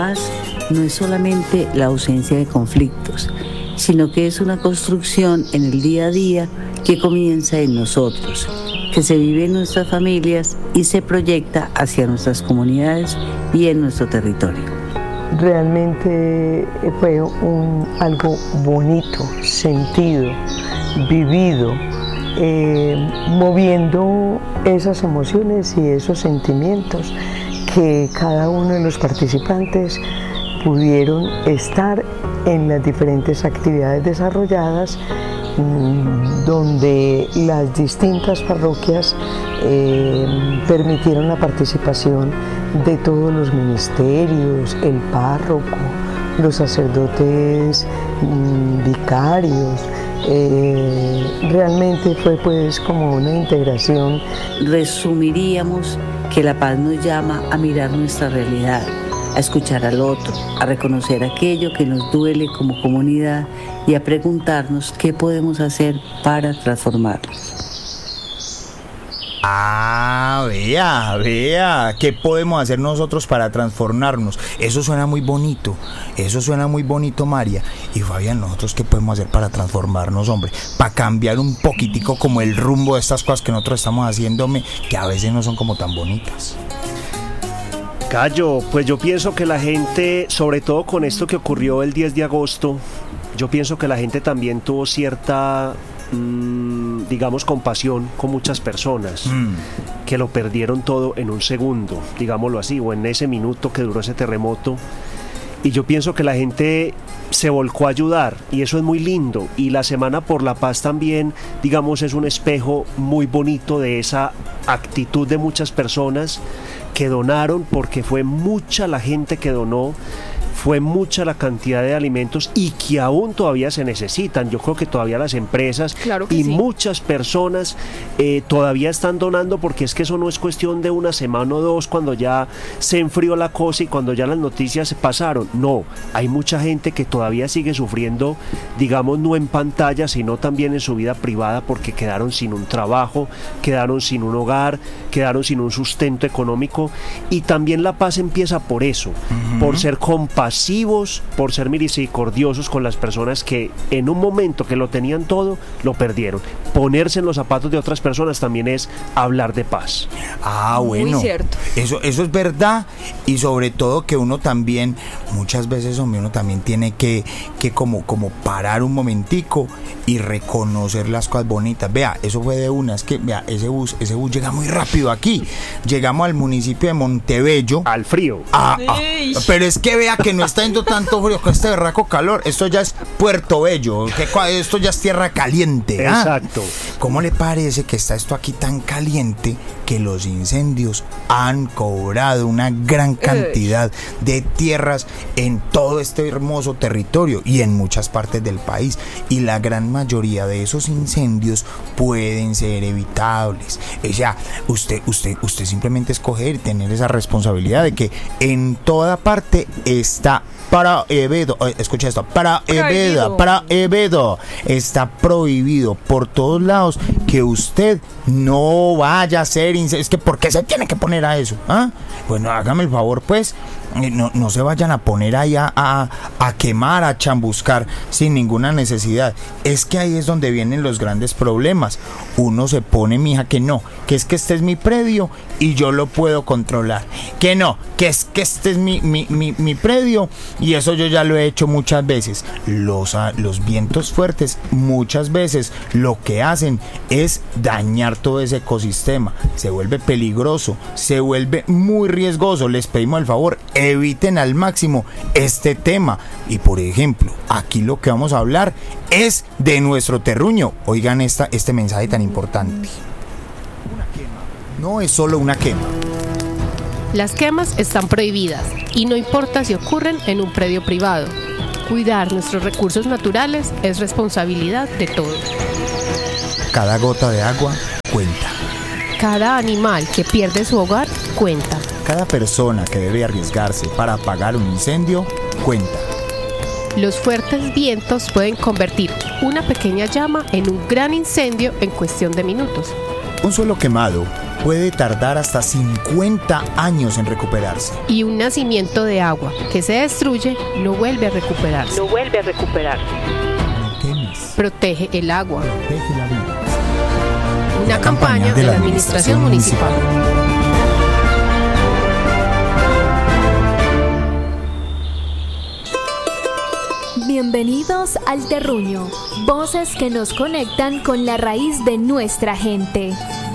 Paz no es solamente la ausencia de conflictos, sino que es una construcción en el día a día que comienza en nosotros, que se vive en nuestras familias y se proyecta hacia nuestras comunidades y en nuestro territorio. Realmente fue algo bonito, sentido, vivido, moviendo esas emociones y esos sentimientos que cada uno de los participantes pudieron estar en las diferentes actividades desarrolladas, donde las distintas parroquias permitieron la participación de todos los ministerios, el párroco, los sacerdotes vicarios. Realmente fue pues como una integración. Resumiríamos que la paz nos llama a mirar nuestra realidad, a escuchar al otro, a reconocer aquello que nos duele como comunidad y a preguntarnos qué podemos hacer para transformarnos. Vea, ¿qué podemos hacer nosotros para transformarnos? Eso suena muy bonito, María. Y Fabián, ¿nosotros qué podemos hacer para transformarnos, hombre? Para cambiar un poquitico como el rumbo de estas cosas que nosotros estamos haciéndome, que a veces no son como tan bonitas. Cayo, pues yo pienso que la gente, sobre todo con esto que ocurrió el 10 de agosto, yo pienso que la gente también tuvo cierta, digamos, compasión con muchas personas que lo perdieron todo en un segundo, digámoslo así, o en ese minuto que duró ese terremoto. Y yo pienso que la gente se volcó a ayudar y eso es muy lindo. Y la Semana por la Paz también, digamos, es un espejo muy bonito de esa actitud de muchas personas que donaron, porque fue mucha la gente que donó, fue mucha la cantidad de alimentos y que aún todavía se necesitan. Yo creo que todavía las empresas y muchas personas todavía están donando, porque es que eso no es cuestión de una semana o dos cuando ya se enfrió la cosa y cuando ya las noticias se pasaron. No, hay mucha gente que todavía sigue sufriendo, digamos, no en pantalla, sino también en su vida privada, porque quedaron sin un trabajo, quedaron sin un hogar, quedaron sin un sustento económico. Y también la paz empieza por eso, por ser compasivos, por ser misericordiosos con las personas que en un momento que lo tenían todo, lo perdieron. Ponerse en los zapatos de otras personas también es hablar de paz. Bueno, muy cierto. Eso es verdad, y sobre todo que uno también, muchas veces, hombre, uno también tiene que como parar un momentico y reconocer las cosas bonitas. Vea, eso fue de una, es que vea, ese bus llega muy rápido aquí. Llegamos al municipio de Montebello. Al frío. Pero es que vea que no está yendo tanto frío con este berraco calor. Esto ya es Puerto Bello, esto ya es tierra caliente. Exacto. ¿Cómo le parece que está esto aquí tan caliente que los incendios han cobrado una gran cantidad de tierras en todo este hermoso territorio y en muchas partes del país? Y la gran mayoría de esos incendios pueden ser evitables. O sea, usted simplemente escoger y tener esa responsabilidad de que en toda parte está prohibido. Escucha esto, prohibido. Está prohibido por todos lados que usted no vaya a hacer incendios. Es que ¿por qué se tiene que poner a eso? Bueno, hágame el favor, pues. No se vayan a poner ahí a quemar, a chambuscar sin ninguna necesidad. Es que ahí es donde vienen los grandes problemas. Uno se pone, mija, que es que este es mi predio y yo lo puedo controlar. Que no, que es que este es mi predio y eso yo ya lo he hecho muchas veces. Los vientos fuertes muchas veces lo que hacen es dañar todo ese ecosistema. Se vuelve peligroso, se vuelve muy riesgoso. Les pedimos el favor, eviten al máximo este tema. Y por ejemplo, aquí lo que vamos a hablar es de nuestro terruño. Oigan este mensaje tan importante. Una quema no es solo una quema. Las quemas están prohibidas y no importa si ocurren en un predio privado. Cuidar nuestros recursos naturales es responsabilidad de todos. Cada gota de agua cuenta. Cada animal que pierde su hogar cuenta. Cada persona que debe arriesgarse para apagar un incendio cuenta. Los fuertes vientos pueden convertir una pequeña llama en un gran incendio en cuestión de minutos. Un suelo quemado puede tardar hasta 50 años en recuperarse. Y un nacimiento de agua que se destruye no vuelve a recuperarse. Protege el agua. Protege la vida. Una campaña de la Administración Municipal. Bienvenidos al Terruño, voces que nos conectan con la raíz de nuestra gente.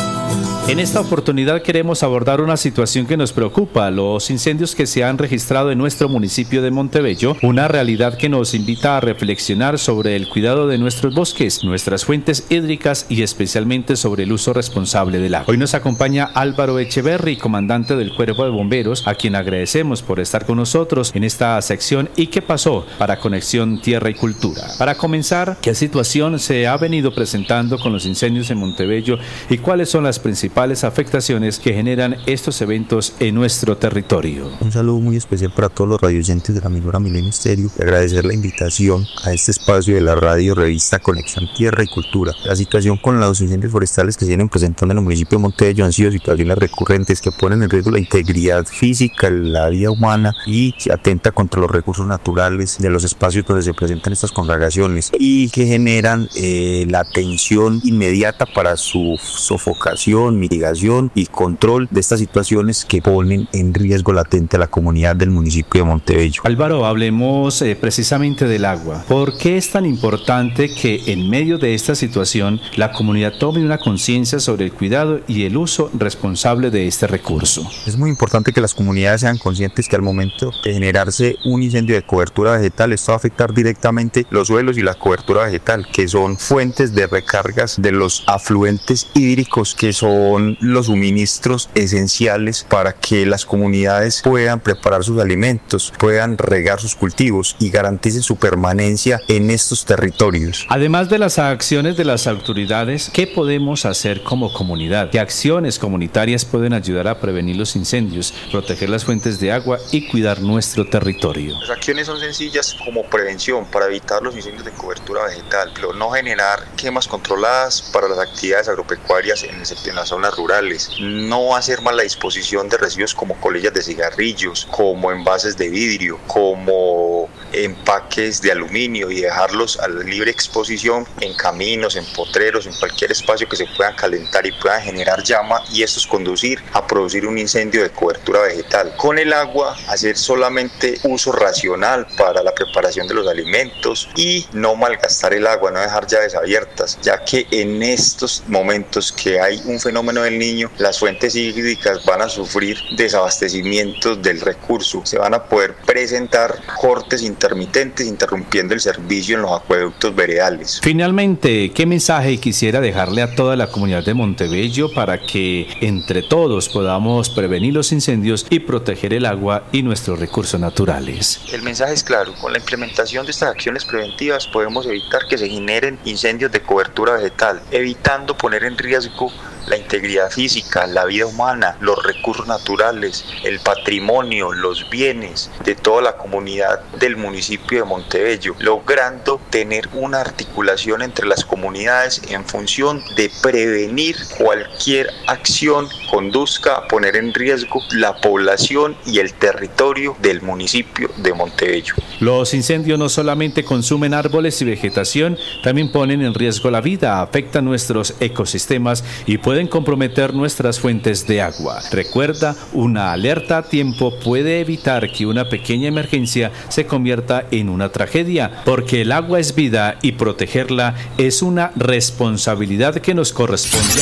En esta oportunidad queremos abordar una situación que nos preocupa, los incendios que se han registrado en nuestro municipio de Montebello, una realidad que nos invita a reflexionar sobre el cuidado de nuestros bosques, nuestras fuentes hídricas y especialmente sobre el uso responsable del agua. Hoy nos acompaña Álvaro Echeverry, comandante del Cuerpo de Bomberos, a quien agradecemos por estar con nosotros en esta sección ¿Y qué pasó? Para Conexión Tierra y Cultura. Para comenzar, ¿qué situación se ha venido presentando con los incendios en Montebello y cuáles son las principales afectaciones que generan estos eventos en nuestro territorio? Un saludo muy especial para todos los radioyentes de la emisora Milenio Estéreo y agradecer la invitación a este espacio de la radio revista Conexión Tierra y Cultura. La situación con los incendios forestales que se vienen presentando en el municipio de Montebello han sido situaciones recurrentes que ponen en riesgo la integridad física, la vida humana y atenta contra los recursos naturales de los espacios donde se presentan estas conflagraciones y que generan la atención inmediata para su sofocación, mitigación y control de estas situaciones que ponen en riesgo latente a la comunidad del municipio de Montebello. Álvaro, hablemos precisamente del agua. ¿Por qué es tan importante que en medio de esta situación la comunidad tome una conciencia sobre el cuidado y el uso responsable de este recurso? Es muy importante que las comunidades sean conscientes que al momento de generarse un incendio de cobertura vegetal, esto va a afectar directamente los suelos y la cobertura vegetal, que son fuentes de recargas de los afluentes hídricos, que son los suministros esenciales para que las comunidades puedan preparar sus alimentos, puedan regar sus cultivos y garanticen su permanencia en estos territorios. Además de las acciones de las autoridades, ¿qué podemos hacer como comunidad? ¿Qué acciones comunitarias pueden ayudar a prevenir los incendios, proteger las fuentes de agua y cuidar nuestro territorio? Las acciones son sencillas como prevención para evitar los incendios de cobertura vegetal, pero no generar quemas controladas para las actividades agropecuarias en las zonas rurales, no hacer mala disposición de residuos como colillas de cigarrillos, como envases de vidrio, como empaques de aluminio y dejarlos a la libre exposición en caminos, en potreros, en cualquier espacio que se puedan calentar y puedan generar llama y estos conducir a producir un incendio de cobertura vegetal. Con el agua, hacer solamente uso racional para la preparación de los alimentos y no malgastar el agua, no dejar llaves abiertas, ya que en estos momentos que hay un fenómeno del Niño, las fuentes hídricas van a sufrir desabastecimientos del recurso, se van a poder presentar cortes intermitentes interrumpiendo el servicio en los acueductos veredales. Finalmente, ¿qué mensaje quisiera dejarle a toda la comunidad de Montebello para que entre todos podamos prevenir los incendios y proteger el agua y nuestros recursos naturales? El mensaje es claro, con la implementación de estas acciones preventivas podemos evitar que se generen incendios de cobertura vegetal, evitando poner en riesgo la integridad física, la vida humana, los recursos naturales, el patrimonio, los bienes de toda la comunidad del municipio de Montebello, logrando tener una articulación entre las comunidades en función de prevenir cualquier acción que conduzca a poner en riesgo la población y el territorio del municipio de Montebello. Los incendios no solamente consumen árboles y vegetación, también ponen en riesgo la vida, afectan nuestros ecosistemas y pueden comprometer nuestras fuentes de agua. Recuerda, una alerta a tiempo puede evitar que una pequeña emergencia se convierta en una tragedia, porque el agua es vida y protegerla es una responsabilidad que nos corresponde.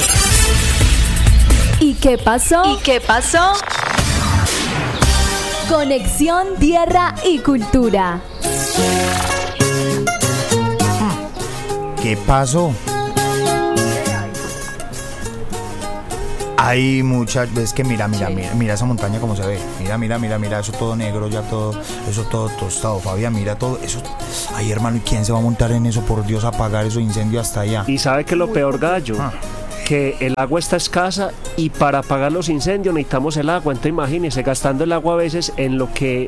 ¿Y qué pasó? Conexión Tierra y Cultura. ¿Qué pasó? Hay muchas veces que mira esa montaña como se ve. Mira, eso todo negro, eso todo tostado. Fabián, mira todo eso. Ay, hermano, ¿y quién se va a montar en eso? Por Dios, apagar esos incendios hasta allá. ¿Y sabe qué es lo peor, Gallo? Que el agua está escasa y para apagar los incendios necesitamos el agua. Entonces imagínese, gastando el agua a veces en lo que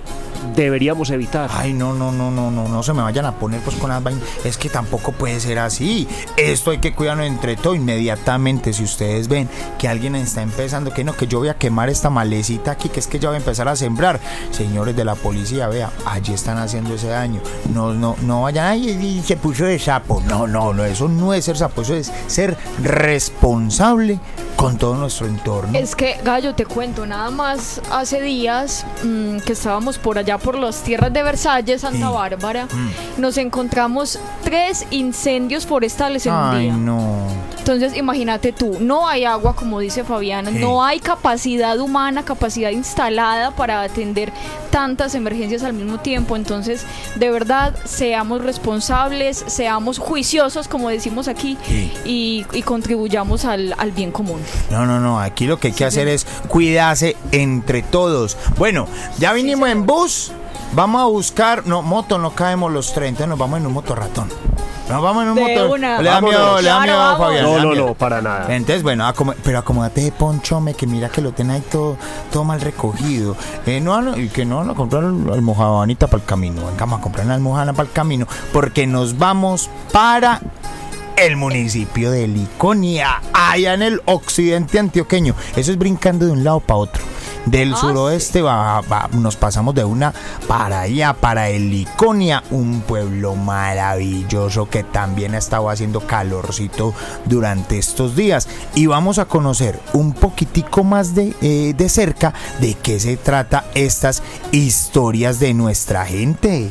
deberíamos evitar. Ay, no se me vayan a poner pues con las vainas. Es que tampoco puede ser así. Esto hay que cuidarlo entre todo. Inmediatamente, si ustedes ven que alguien está empezando, que yo voy a quemar esta malecita aquí, que es que ya voy a empezar a sembrar. Señores de la policía, vea, allí están haciendo ese daño. No vayan, ay, se puso de sapo. No, eso no es ser sapo, eso es ser responsable con todo nuestro entorno. Es que, Gallo, te cuento, nada más hace días que estábamos por allá por las tierras de Versalles, Santa Bárbara, nos encontramos 3 incendios forestales en un día. No. Entonces, imagínate tú, no hay agua, como dice Fabiana, no hay capacidad humana, capacidad instalada para atender tantas emergencias al mismo tiempo. Entonces, de verdad, seamos responsables, seamos juiciosos, como decimos aquí, y contribuyamos al bien común. No, aquí lo que hay que hacer es cuidarse entre todos. Bueno, ya vinimos en bus, vamos a buscar, moto no caemos los 30, nos vamos en un motorratón. Nos vamos en un motor. Le da miedo, Fabián. No, para nada. Entonces, bueno, pero acomódate de ponchome, que mira que lo tiene ahí todo mal recogido. Y que no van a comprar almohadanita para el camino. Vamos a comprar una almohada para el camino, porque nos vamos para el municipio de Liconia, allá en el occidente antioqueño. Eso es brincando de un lado para otro. Del suroeste nos pasamos de una para allá, para el Liconia, un pueblo maravilloso que también ha estado haciendo calorcito durante estos días. Y vamos a conocer un poquitico más de cerca de qué se trata estas historias de nuestra gente.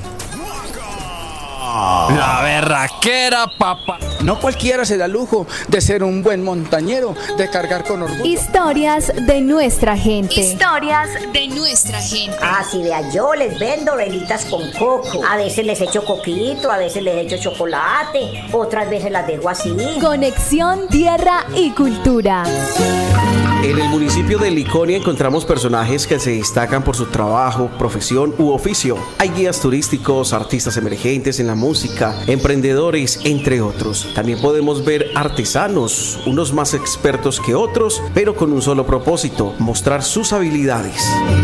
La berraquera, papá. No cualquiera se da lujo de ser un buen montañero, de cargar con orgullo. Historias de nuestra gente. Historias de nuestra gente. Si vea, yo les vendo velitas con coco. A veces les echo coquito, a veces les echo chocolate, otras veces las dejo así. Conexión Tierra y Cultura. En el municipio de Liconia encontramos personajes que se destacan por su trabajo, profesión u oficio. Hay guías turísticos, artistas emergentes en la música, emprendedores, entre otros. También podemos ver artesanos, unos más expertos que otros, pero con un solo propósito: mostrar sus habilidades.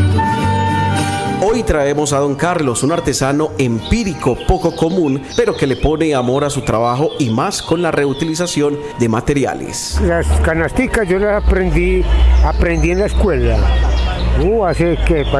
Hoy traemos a don Carlos, un artesano empírico poco común, pero que le pone amor a su trabajo y más con la reutilización de materiales. Las canasticas yo las aprendí en la escuela, hace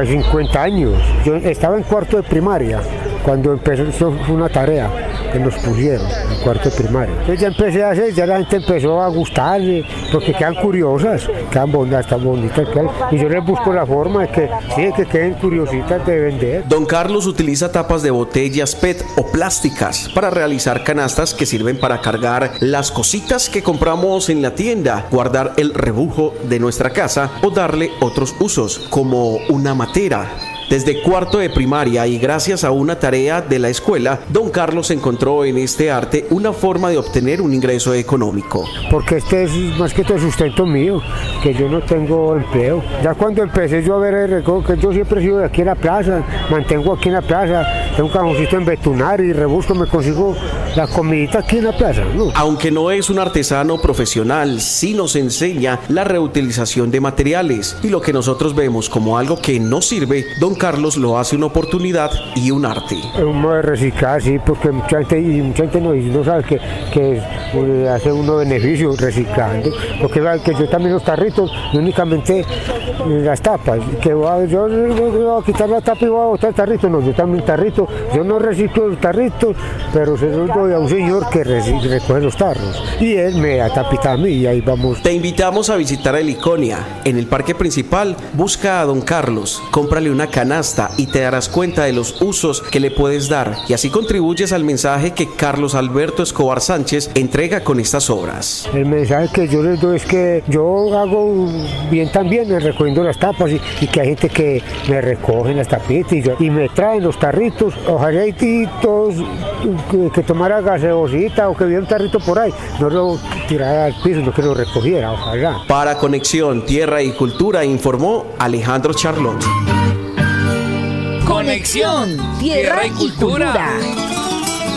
50 años. Yo estaba en cuarto de primaria cuando empezó, eso fue una tarea que nos pusieron en cuarto de primaria. Entonces ya empecé a hacer, ya la gente empezó a gustarle, porque quedan curiosas, quedan bonitas, y yo les busco la forma de que queden curiositas de vender. Don Carlos utiliza tapas de botellas PET o plásticas para realizar canastas que sirven para cargar las cositas que compramos en la tienda, guardar el rebujo de nuestra casa o darle otros usos, como una matera. Desde cuarto de primaria y gracias a una tarea de la escuela, don Carlos encontró en este arte una forma de obtener un ingreso económico. Porque este es más que todo sustento mío, que yo no tengo empleo. Ya cuando empecé yo a ver el recodo, que yo siempre he sido de aquí en la plaza, mantengo aquí en la plaza, tengo un cajoncito en Betunar y rebusco, me consigo la comidita aquí en la plaza, ¿no? Aunque no es un artesano profesional, sí nos enseña la reutilización de materiales, y lo que nosotros vemos como algo que no sirve, don Carlos lo hace una oportunidad y un arte. Un modo de reciclar, sí, porque mucha gente no sabe que hace uno beneficio reciclando, porque que yo también los tarritos, no únicamente las tapas, que yo voy a quitar la tapa y voy a botar el tarrito, no, yo también tarrito, yo no reciclo los tarritos, pero se los doy a un señor que recoge los tarros, y él me da tapita a mí y ahí vamos. Te invitamos a visitar el Liconia. En el parque principal, busca a don Carlos, cómprale una canasta y te darás cuenta de los usos que le puedes dar, y así contribuyes al mensaje que Carlos Alberto Escobar Sánchez entrega con estas obras. El mensaje que yo les doy es que yo hago bien también recogiendo las tapas y que hay gente que me recoge las tapitas y me traen los tarritos. Ojalá y todos que tomara gaseosita o que viera un tarrito por ahí, no lo tirara al piso, no que lo recogiera, ojalá. Para Conexión Tierra y Cultura informó Alejandro Charlot. Conexión Tierra y Cultura.